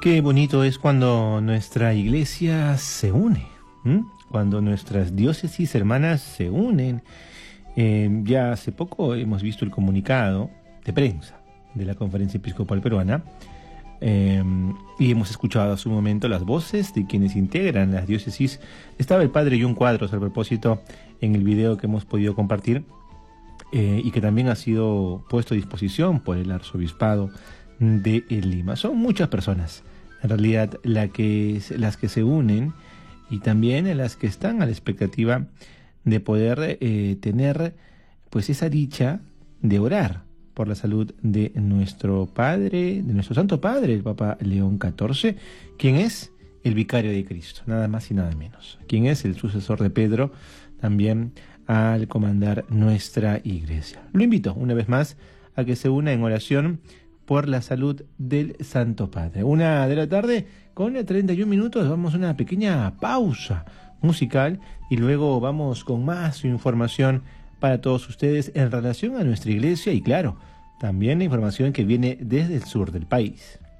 Qué bonito es cuando nuestra iglesia se une, cuando nuestras diócesis hermanas se unen. Ya hace poco hemos visto el comunicado de prensa de la Conferencia Episcopal Peruana y hemos escuchado a su momento las voces de quienes integran las diócesis. Estaba el padre Jun Cuadros al propósito en el video que hemos podido compartir y que también ha sido puesto a disposición por el Arzobispado de Lima. Son muchas personas, en realidad, las que se unen y también las que están a la expectativa de poder tener pues esa dicha de orar por la salud de nuestro Padre, de nuestro Santo Padre, el Papa León XIV, quien es el vicario de Cristo, nada más y nada menos, quien es el sucesor de Pedro, también al comandar nuestra iglesia. Lo invito una vez más a que se una en oración por la salud del Santo Padre. 1:00 p.m, con 31 minutos, vamos a una pequeña pausa musical y luego vamos con más información para todos ustedes en relación a nuestra iglesia y claro, también la información que viene desde el sur del país.